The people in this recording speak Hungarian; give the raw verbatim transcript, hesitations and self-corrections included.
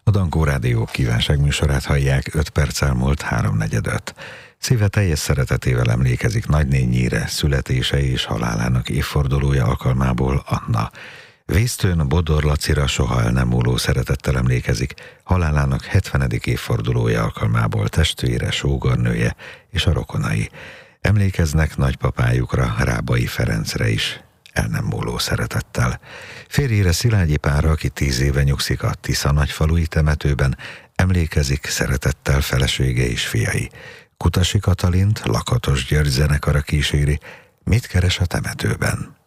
A Dankó Rádió kívánságműsorát hallják, öt perc elmúlt háromnegyed öt. Szíve teljes szeretetével emlékezik nagynényére, születése és halálának évfordulója alkalmából Anna. Vésztőn Bodor Lacira soha el nem múló szeretettel emlékezik, halálának hetvenedik évfordulója alkalmából testvére, sógornője és a rokonai. Emlékeznek nagypapájukra, Rábai Ferencre is, el nem múló szeretettel. Férjére, Szilágyi Pálra, aki tíz éve nyugszik a Tisza nagyfalui temetőben, emlékezik szeretettel felesége és fiai. Kutasi Katalint Lakatos György zenekara kíséri, mit keres a temetőben.